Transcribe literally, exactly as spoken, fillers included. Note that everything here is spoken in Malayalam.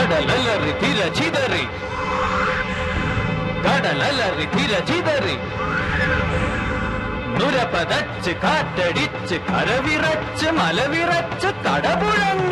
കടലലറി തിര ചിതറി കടലലറി തിര ചിതറി നുര പതച്ച് കാറ്റടിച്ച് കരവിറച്ച് മലവിറച്ച് കടപുഴങ്ങി